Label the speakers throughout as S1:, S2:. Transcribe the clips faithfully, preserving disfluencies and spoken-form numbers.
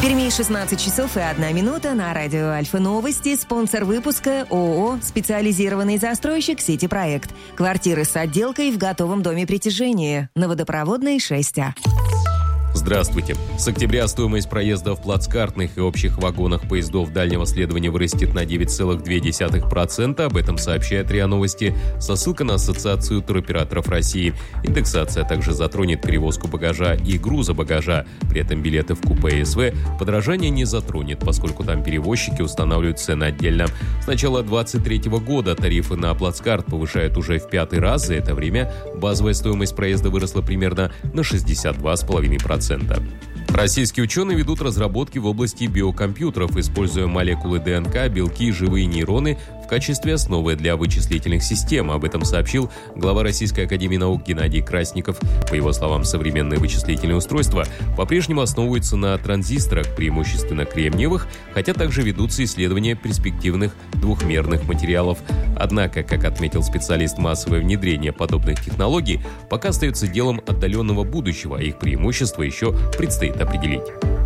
S1: В Перми шестнадцать часов и одна минута. На радио Альфа новости. Спонсор выпуска ООО «Специализированный застройщик Сити Проект». Квартиры с отделкой в готовом доме притяжения. На Водопроводной шесть А.
S2: Здравствуйте. С октября стоимость проезда в плацкартных и общих вагонах поездов дальнего следования вырастет на девять целых две десятых процента. Об этом сообщает РИА Новости со ссылкой на Ассоциацию туроператоров России. Индексация также затронет перевозку багажа и груза багажа. При этом билеты в купе СВ подорожание не затронет, поскольку там перевозчики устанавливают цены отдельно. С начала двадцать третьего года тарифы на плацкарт повышают уже в пятый раз. За это время базовая стоимость проезда выросла примерно на шестьдесят два целых пять десятых процента. Российские ученые ведут разработки в области биокомпьютеров, используя молекулы ДНК, белки и живые нейроны в качестве основы для вычислительных систем. Об этом сообщил глава Российской академии наук Геннадий Красников. По его словам, современные вычислительные устройства по-прежнему основываются на транзисторах, преимущественно кремниевых, хотя также ведутся исследования перспективных двухмерных материалов. Однако, как отметил специалист, массовое внедрение подобных технологий пока остается делом отдаленного будущего, а их преимущества еще предстоит определить.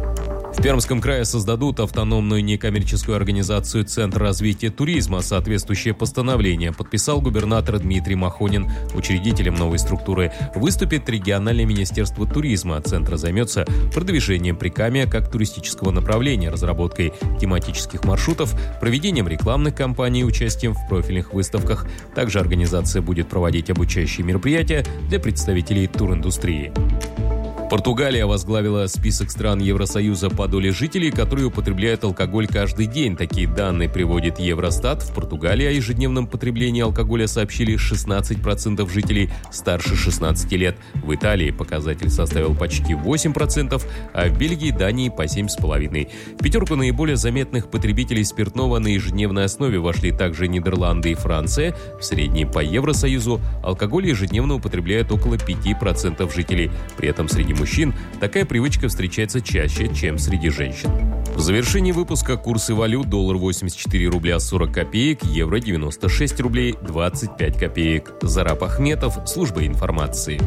S2: В Пермском крае создадут автономную некоммерческую организацию «Центр развития туризма». Соответствующее постановление подписал губернатор Дмитрий Махонин. Учредителем новой структуры выступит региональное министерство туризма. Центр займется продвижением Прикамья как туристического направления, разработкой тематических маршрутов, проведением рекламных кампаний и участием в профильных выставках. Также организация будет проводить обучающие мероприятия для представителей туриндустрии. Португалия возглавила список стран Евросоюза по доле жителей, которые употребляют алкоголь каждый день. Такие данные приводит Евростат. В Португалии о ежедневном потреблении алкоголя сообщили шестнадцать процентов жителей старше шестнадцати лет. В Италии показатель составил почти восемь процентов, а в Бельгии и Дании по семь целых пять десятых процента. В пятерку наиболее заметных потребителей спиртного на ежедневной основе вошли также Нидерланды и Франция. В среднем по Евросоюзу алкоголь ежедневно употребляют около пяти процентов жителей. При этом среди мужчин такая привычка встречается чаще, чем среди женщин. В завершении выпуска курсы валют: доллар восемьдесят четыре рубля сорок копеек, евро девяносто шесть рублей двадцать пять копеек. Зараб Ахметов, служба информации.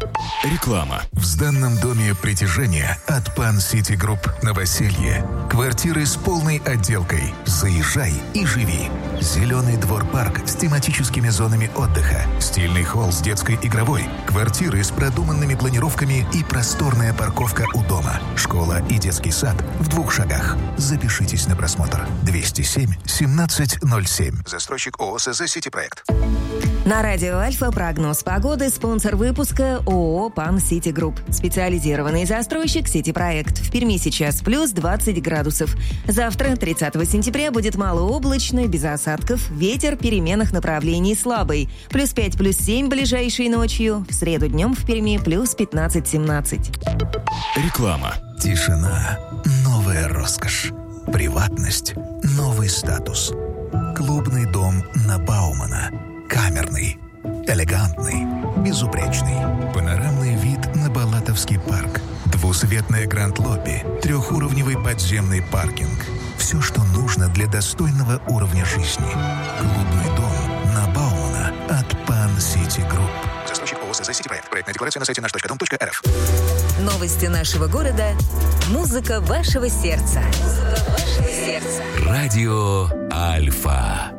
S3: Реклама. В сданном доме притяжения от Пан Сити Групп Новоселье. Квартиры с полной отделкой. Заезжай и живи. Зеленый двор-парк с тематическими зонами отдыха. Стильный холл с детской игровой. Квартиры с продуманными планировками и просторная парковка у дома. Школа и детский сад в двух шагах. Запишитесь на просмотр. двести семь семнадцать ноль семь. Застройщик ООО СЗ «Сити Проект».
S1: На радио Альфа прогноз погоды. Спонсор выпуска ООО «Пан Сити Групп». Специализированный застройщик «Сити Проект». В Перми сейчас плюс двадцать градусов. Завтра, тридцатого сентября, будет малооблачно, без осадков. Ветер переменных направлений слабый. Плюс пять, плюс семь ближайшей ночью. В среду днем в Перми плюс пятнадцать семнадцать.
S3: Реклама. Тишина. Новая роскошь. Приватность. Новый статус. Клубный дом на Баумана. Камерный, элегантный, безупречный. Панорамный вид на Балатовский парк. Двусветное гранд-лобби. Трехуровневый подземный паркинг. Все, что нужно для достойного уровня жизни. Клубный дом на Баумана от Пан Сити Групп. Застройщик ООО СЗ «Сити Проект». Проектная декларация на сайте наш точка дом точка эр эф.
S1: Новости нашего города. Музыка вашего сердца. Музыка вашего сердца.
S3: Радио Альфа.